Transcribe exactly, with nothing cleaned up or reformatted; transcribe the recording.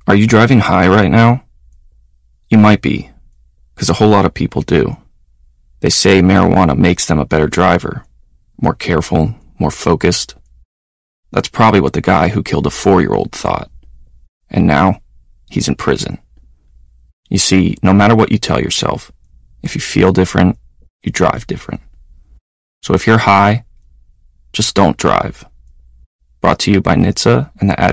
Are you driving high right now? You might be, because a whole lot of people do. They say marijuana makes them a better driver, more careful, more focused. That's probably what the guy who killed a four-year-old thought. And now, he's in prison. You see, no matter what you tell yourself, if you feel different, you drive different. So if you're high, just don't drive. Brought to you by N H T S A and the Ad